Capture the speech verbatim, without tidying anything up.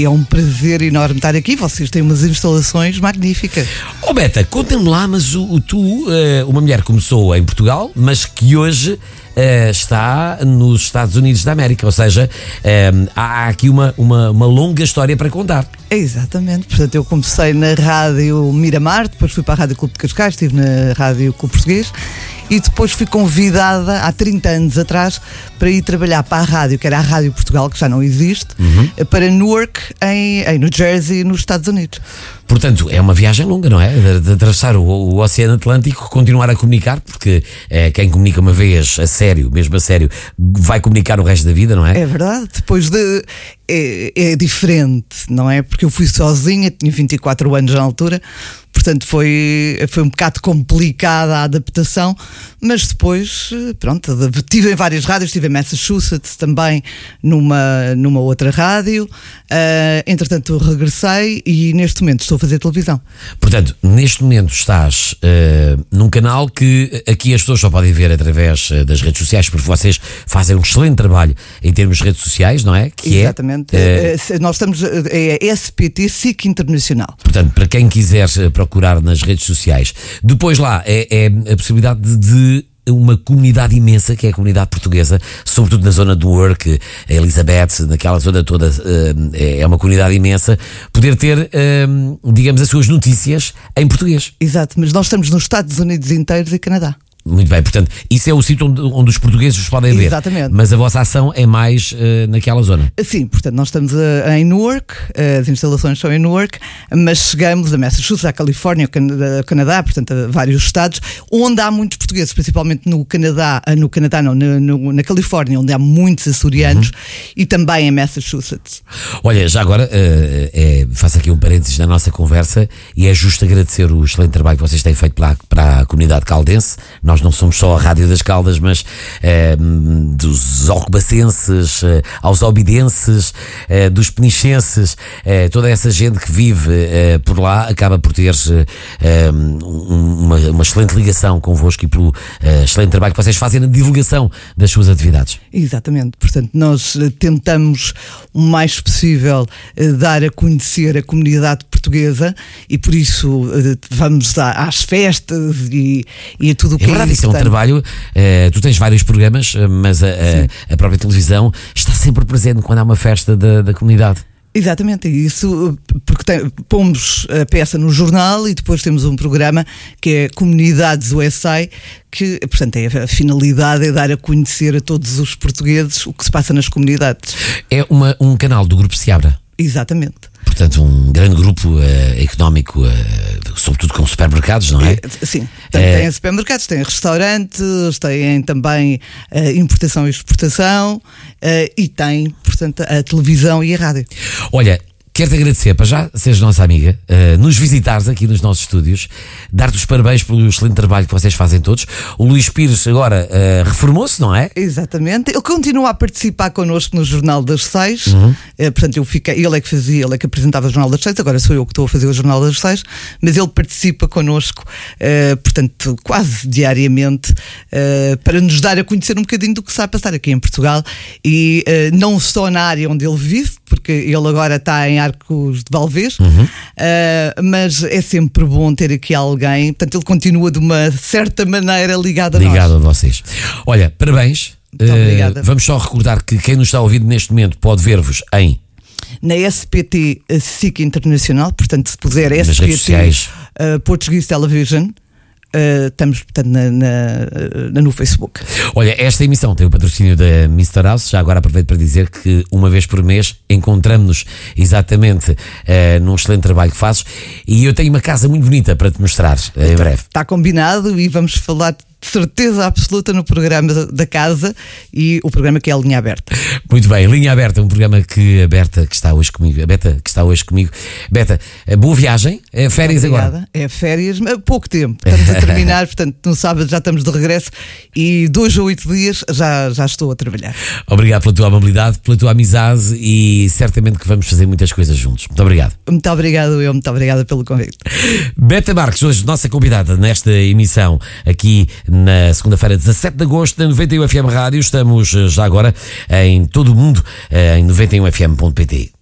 É um prazer enorme estar aqui. Vocês têm umas instalações magníficas. Oh Beta, conta-me lá, mas o, o tu, uh, uma mulher que começou em Portugal, mas que hoje uh, está nos Estados Unidos da América, ou seja, uh, há aqui uma, uma, uma longa história para contar. É exatamente, portanto eu comecei na Rádio Miramar, depois fui para a Rádio Clube de Cascais, estive na Rádio Clube Português e depois fui convidada há trinta anos atrás para ir trabalhar para a rádio, que era a Rádio Portugal, que já não existe, uhum. para Newark, em, em New Jersey, nos Estados Unidos. Portanto, é uma viagem longa, não é? De, de atravessar o, o Oceano Atlântico, continuar a comunicar, porque é, quem comunica uma vez a sério, mesmo a sério, vai comunicar o resto da vida, não é? É verdade, depois de... É, é diferente, não é? Porque eu fui sozinha, tinha vinte e quatro anos na altura, portanto foi, foi um bocado complicada a adaptação, mas depois, pronto, estive em várias rádios, estive em Massachusetts também, numa, numa outra rádio, uh, entretanto regressei e neste momento estou a fazer televisão. Portanto, neste momento estás uh, num canal que aqui as pessoas só podem ver através das redes sociais, porque vocês fazem um excelente trabalho em termos de redes sociais, não é? Que Exatamente. É, uh, nós estamos, é S P T S I C Internacional. Portanto, para quem quiser procurar nas redes sociais, depois lá é, é a possibilidade de, de uma comunidade imensa, que é a comunidade portuguesa, sobretudo na zona do Work, a Elizabeth, naquela zona toda, é uma comunidade imensa, poder ter, digamos, as suas notícias em português. Exato, mas nós estamos nos Estados Unidos inteiros e Canadá. Muito bem, portanto, isso é o sítio onde, onde os portugueses os podem ver. Exatamente. Mas a vossa ação é mais uh, naquela zona. Sim, portanto, nós estamos uh, em Newark, uh, as instalações são em Newark, mas chegamos a Massachusetts, à Califórnia, ao Canadá, ao Canadá, portanto, a vários estados, onde há muitos portugueses, principalmente no Canadá, uh, no Canadá não, no, no, na Califórnia, onde há muitos açorianos, uhum. e também em Massachusetts. Olha, já agora, uh, é, faço aqui um parênteses na nossa conversa, e é justo agradecer o excelente trabalho que vocês têm feito para, para a comunidade caldense. Nós não somos só a Rádio das Caldas, mas eh, dos alcobacenses, eh, aos obidenses, eh, dos penichenses, eh, toda essa gente que vive eh, por lá acaba por ter eh, uma, uma excelente ligação convosco e pelo eh, excelente trabalho que vocês fazem na divulgação das suas atividades. Exatamente, portanto nós tentamos o mais possível eh, dar a conhecer a comunidade portuguesa e por isso eh, vamos à, às festas e, e a tudo o que é. É verdade, isso é um trabalho, uh, tu tens vários programas, uh, mas a, a, a própria televisão está sempre presente quando há uma festa da, da comunidade. Exatamente, isso porque tem, pomos a peça no jornal e depois temos um programa que é Comunidades U S A, que portanto é a finalidade é dar a conhecer a todos os portugueses o que se passa nas comunidades. É uma, um canal do Grupo Seabra. Exatamente. Portanto, um grande grupo uh, económico, uh, sobretudo com supermercados, não é? é sim, é... tem supermercados, tem restaurantes, tem também uh, importação e exportação uh, e tem, portanto, a televisão e a rádio. Olha, quero-te agradecer, para já seres nossa amiga, uh, nos visitares aqui nos nossos estúdios, dar-te os parabéns pelo excelente trabalho que vocês fazem todos. O Luís Pires agora uh, reformou-se, não é? Exatamente, ele continua a participar connosco no Jornal das Seis, uhum. uh, portanto eu fiquei, ele é que fazia, ele é que apresentava o Jornal das Seis, agora sou eu que estou a fazer o Jornal das Seis, mas ele participa connosco, uh, portanto quase diariamente, uh, para nos dar a conhecer um bocadinho do que está a passar aqui em Portugal e uh, não só na área onde ele vive, porque ele agora está em Arcos de Valdevez, uhum. uh, mas é sempre bom ter aqui alguém, portanto ele continua de uma certa maneira ligado a nós. Ligado a vocês. Olha, parabéns. Muito uh, obrigada. Vamos só recordar que quem nos está a ouvir neste momento pode ver-vos em... Na S P T S I C Internacional, portanto se puder nas S P T redes sociais. Uh, Portuguese Television. Uh, estamos, portanto, na, na, na, no Facebook. Olha, esta emissão tem o patrocínio da mister House. Já agora aproveito para dizer que uma vez por mês encontramos-nos exatamente uh, num excelente trabalho que fazes e eu tenho uma casa muito bonita para te mostrar uh, em breve. Está combinado e vamos falar de certeza absoluta no programa da casa e o programa que é a Linha Aberta. Muito bem, Linha Aberta, um programa que a Berta que está hoje comigo, a Beta que está hoje comigo. Beta, boa viagem, é férias agora? É férias, mas pouco tempo. Estamos a terminar, portanto, no sábado já estamos de regresso e dois ou oito dias já, já estou a trabalhar. Obrigado pela tua amabilidade, pela tua amizade e certamente que vamos fazer muitas coisas juntos. Muito obrigado. Muito obrigado, eu, muito obrigada pelo convite. Beta Marques, hoje nossa convidada nesta emissão aqui na segunda-feira, dezassete de agosto, na noventa e um F M Rádio. Estamos já agora em todo o mundo em noventa e um F M ponto pt.